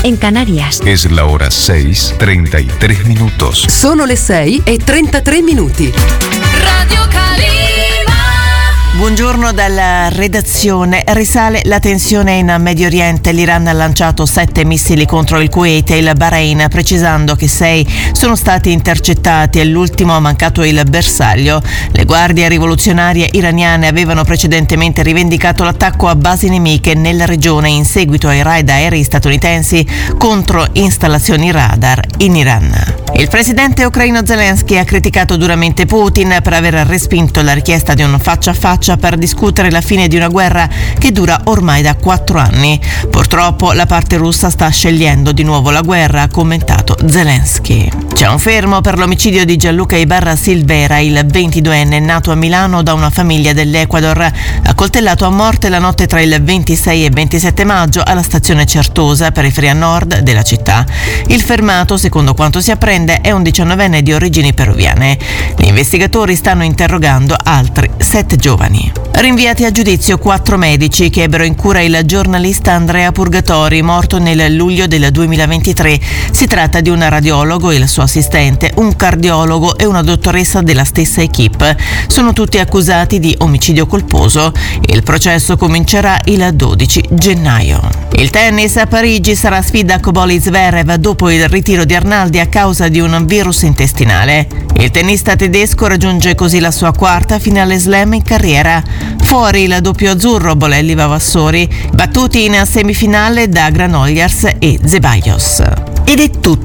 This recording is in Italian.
en Canarias. Es la hora 6:33 minutos. Sono le 6:33. Radio Calima. Buongiorno dalla redazione. Risale la tensione in Medio Oriente. L'Iran ha lanciato 7 missili contro il Kuwait e il Bahrain, precisando che 6 sono stati intercettati e l'ultimo ha mancato il bersaglio. Le guardie rivoluzionarie iraniane avevano precedentemente rivendicato l'attacco a basi nemiche nella regione in seguito ai raid aerei statunitensi contro installazioni radar in Iran. Il presidente ucraino Zelensky ha criticato duramente Putin per aver respinto la richiesta di un faccia a faccia per discutere la fine di una guerra che dura ormai da 4 anni. Purtroppo la parte russa sta scegliendo di nuovo la guerra, ha commentato Zelensky. C'è un fermo per l'omicidio di Gianluca Ibarra Silvera, il 22enne nato a Milano da una famiglia dell'Ecuador, accoltellato a morte la notte tra il 26 e 27 maggio alla stazione Certosa, periferia nord della città. Il fermato, secondo quanto si apprende, è un 19enne di origini peruviane. Gli investigatori stanno interrogando altri 7 giovani. Rinviati a giudizio 4 medici che ebbero in cura il giornalista Andrea Purgatori, morto nel luglio del 2023. Si tratta di un radiologo, il suo assistente, un cardiologo e una dottoressa della stessa equipe. Sono tutti accusati di omicidio colposo. Il processo comincerà il 12 gennaio. Il tennis a Parigi sarà sfida a Koboli-Zverev dopo il ritiro di Arnaldi a causa di un virus intestinale. Il tennista tedesco raggiunge così la sua 4ª finale slam in carriera. Fuori il doppio azzurro Bolelli Vavassori, battuti in semifinale da Granollers e Zeballos. Ed è tutto.